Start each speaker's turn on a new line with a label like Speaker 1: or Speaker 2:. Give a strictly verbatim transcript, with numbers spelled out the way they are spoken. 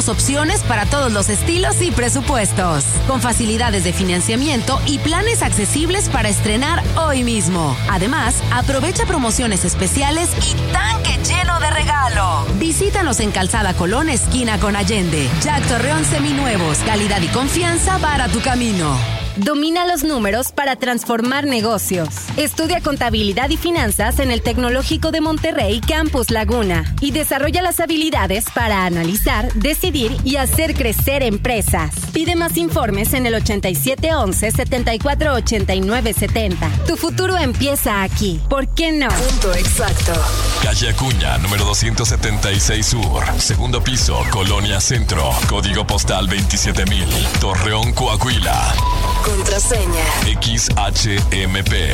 Speaker 1: Tenemos opciones para todos los estilos y presupuestos, con facilidades de financiamiento y planes accesibles para estrenar hoy mismo. Además, aprovecha promociones especiales y tanque lleno de regalo. Visítanos en Calzada Colón, esquina con Allende. Jack Torreón Seminuevos, calidad y confianza para tu camino.
Speaker 2: Domina los números para transformar negocios. Estudia contabilidad y finanzas en el Tecnológico de Monterrey Campus Laguna y desarrolla las habilidades para analizar, decidir y hacer crecer empresas. Pide más informes en el ochenta y siete once, setenta y cuatro ochenta y nueve setenta. Tu futuro empieza aquí. ¿Por qué no?
Speaker 3: Punto exacto.
Speaker 4: Calle Acuña, número doscientos setenta y seis Sur. Segundo piso, Colonia Centro. Código postal veintisiete mil. Torreón, Coahuila.
Speaker 3: Contraseña
Speaker 4: X H M P.